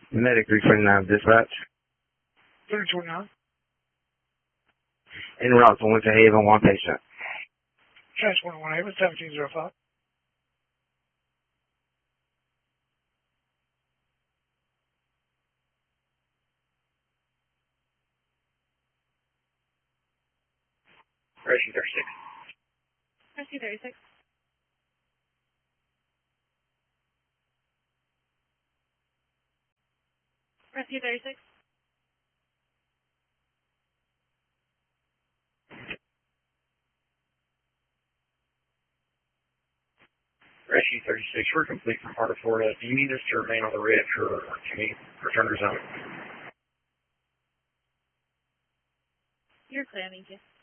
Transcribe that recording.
Medic 329 dispatch. 329. En route to Winter Haven, one patient. Transport 1 Haven, 1705. Rescue 36. Rescue 36. Rescue 36. Rescue 36, we're complete from Heart of Florida. Do you need us to remain on the ridge or can we return to zone? You're clear, thank you.